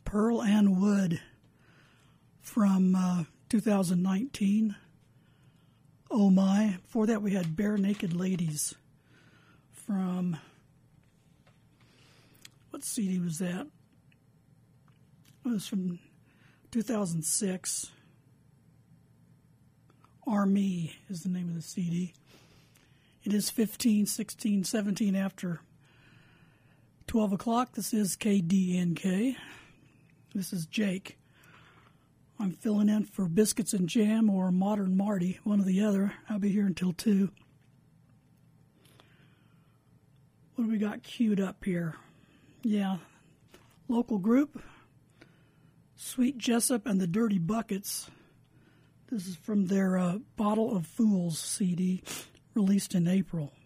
Pearl and Wood from 2019. Oh My. Before that, we had Bare Naked Ladies from, what CD was that? It was from 2006. Army is the name of the CD. It is 15, 16, 17 after 12 o'clock. This is KDNK. This is Jake. I'm filling in for Biscuits and Jam or Modern Marty, one or the other. I'll be here until 2. What do we got queued up here? Yeah, local group, Sweet Jessup and the Dirty Buckets. This is from their Bottle of Fools CD, released in April.